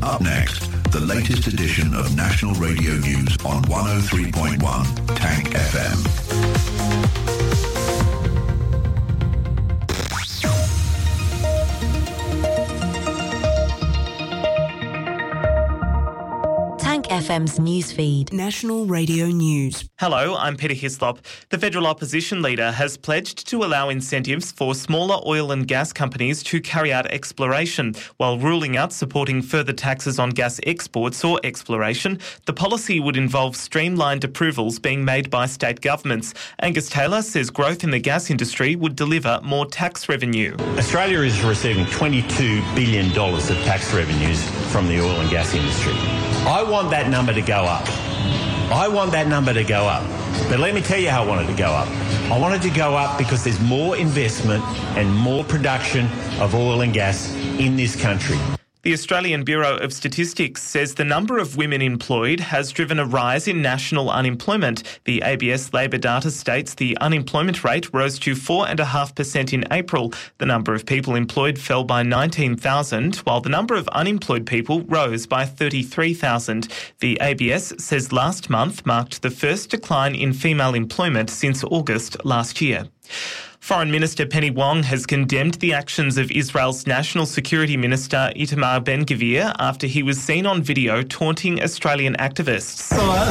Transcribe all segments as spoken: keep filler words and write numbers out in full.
Up next, the latest edition of National Radio News on one oh three point one Tank F M. F M's newsfeed. National Radio News. Hello, I'm Peter Hislop. The federal opposition leader has pledged to allow incentives for smaller oil and gas companies to carry out exploration, while ruling out supporting further taxes on gas exports or exploration. The policy would involve streamlined approvals being made by state governments. Angus Taylor says growth in the gas industry would deliver more tax revenue. Australia is receiving twenty-two billion dollars of tax revenues from the oil and gas industry. I want that number to go up. I want that number to go up. But let me tell you how I want it to go up. I want it to go up because there's more investment and more production of oil and gas in this country. The Australian Bureau of Statistics says the number of women employed has driven a rise in national unemployment. The A B S Labor data states the unemployment rate rose to four point five percent in April. The number of people employed fell by nineteen thousand, while the number of unemployed people rose by thirty-three thousand. The A B S says last month marked the first decline in female employment since August last year. Foreign Minister Penny Wong has condemned the actions of Israel's National Security Minister Itamar Ben-Gvir after he was seen on video taunting Australian activists.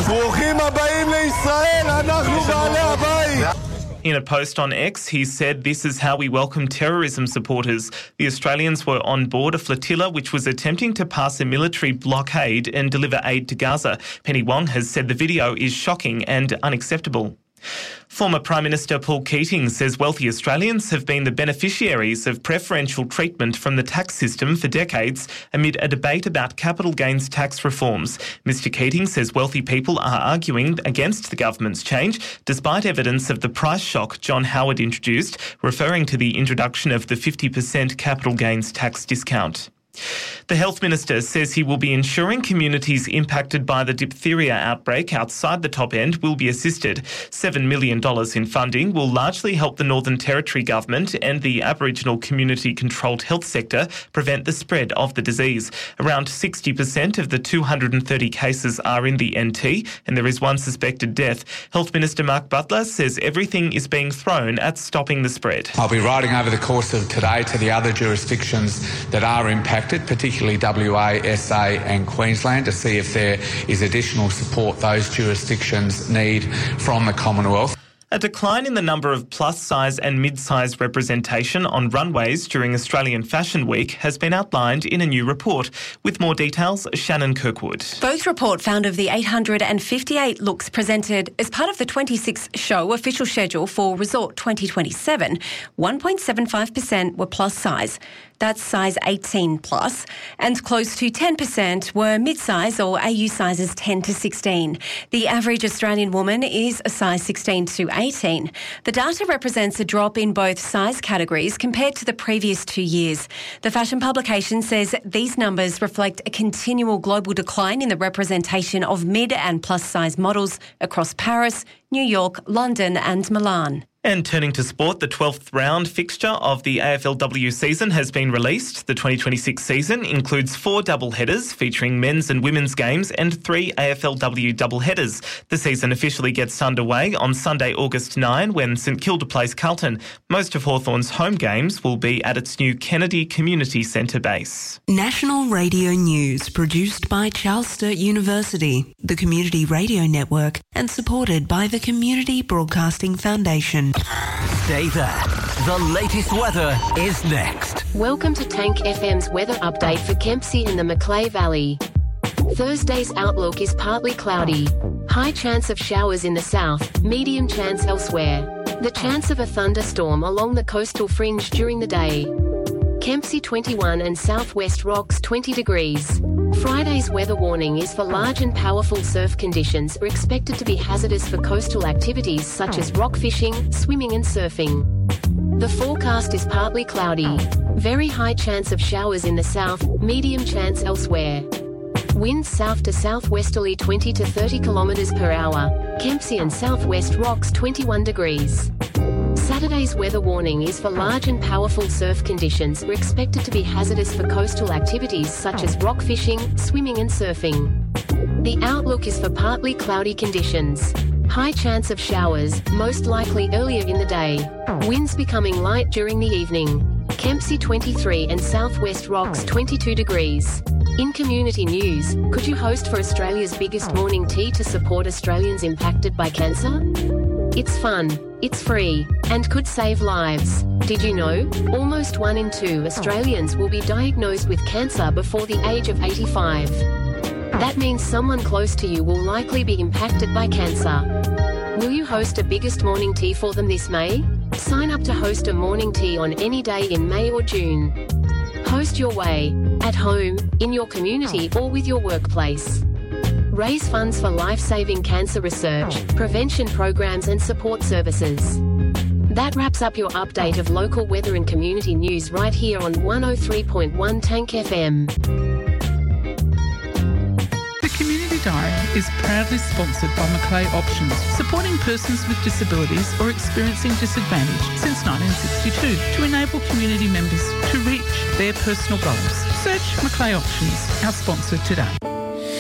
In a post on X, he said, "This is how we welcome terrorism supporters." The Australians were on board a flotilla which was attempting to pass a military blockade and deliver aid to Gaza. Penny Wong has said the video is shocking and unacceptable. Former Prime Minister Paul Keating says wealthy Australians have been the beneficiaries of preferential treatment from the tax system for decades amid a debate about capital gains tax reforms. Mr Keating says wealthy people are arguing against the government's change, despite evidence of the price shock John Howard introduced, referring to the introduction of the fifty percent capital gains tax discount. The Health Minister says he will be ensuring communities impacted by the diphtheria outbreak outside the top end will be assisted. seven million dollars in funding will largely help the Northern Territory Government and the Aboriginal community-controlled health sector prevent the spread of the disease. Around sixty percent of the two hundred thirty cases are in the N T, and there is one suspected death. Health Minister Mark Butler says everything is being thrown at stopping the spread. I'll be riding over the course of today to the other jurisdictions that are impacted, particularly W A, S A and Queensland, to see if there is additional support those jurisdictions need from the Commonwealth. A decline in the number of plus-size and mid-size representation on runways during Australian Fashion Week has been outlined in a new report. With more details, Shannon Kirkwood. Both report found of the eight hundred fifty-eight looks presented as part of the twenty-six show official schedule for Resort twenty twenty-seven, one point seven five percent were plus-size. That's size eighteen plus, and close to ten percent were mid-size or A U sizes ten to sixteen. The average Australian woman is a size sixteen to eighteen. The data represents a drop in both size categories compared to the previous two years. The fashion publication says these numbers reflect a continual global decline in the representation of mid and plus-size models across Paris, New York, London and Milan. And turning to sport, the twelfth round fixture of the A F L W season has been released. The twenty twenty-six season includes four doubleheaders featuring men's and women's games and three A F L W doubleheaders. The season officially gets underway on Sunday, August ninth, when St Kilda plays Carlton. Most of Hawthorn's home games will be at its new Kennedy Community Centre base. National Radio News, produced by Charles Sturt University, the Community Radio Network, and supported by the Community Broadcasting Foundation. Stay there. The latest weather is next. Welcome to Tank F M's weather update for Kempsey and the Macleay Valley. Thursday's outlook is partly cloudy. High chance of showers in the south, medium chance elsewhere. The chance of a thunderstorm along the coastal fringe during the day. Kempsey twenty-one and Southwest Rocks twenty degrees. Friday's weather warning is for large and powerful surf conditions are expected to be hazardous for coastal activities such as rock fishing, swimming and surfing. The forecast is partly cloudy. Very high chance of showers in the south, medium chance elsewhere. Winds south to southwesterly twenty to thirty kilometres per hour. Kempsey and Southwest Rocks twenty-one degrees. Saturday's weather warning is for large and powerful surf conditions are expected to be hazardous for coastal activities such as rock fishing, swimming and surfing. The outlook is for partly cloudy conditions. High chance of showers, most likely earlier in the day. Winds becoming light during the evening. Kempsey twenty-three and Southwest Rocks twenty-two degrees. In community news, could you host for Australia's biggest morning tea to support Australians impacted by cancer? It's fun, it's free, and could save lives. Did you know? Almost one in two Australians will be diagnosed with cancer before the age of eighty-five. That means someone close to you will likely be impacted by cancer. Will you host a biggest morning tea for them this May? Sign up to host a morning tea on any day in May or June. Host your way, at home, in your community or with your workplace. Raise funds for life-saving cancer research, prevention programs and support services. That wraps up your update of local weather and community news right here on one oh three point one Tank F M. The Community Diary is proudly sponsored by Macleay Options, supporting persons with disabilities or experiencing disadvantage since nineteen sixty-two to enable community members to reach their personal goals. Search Macleay Options, our sponsor today.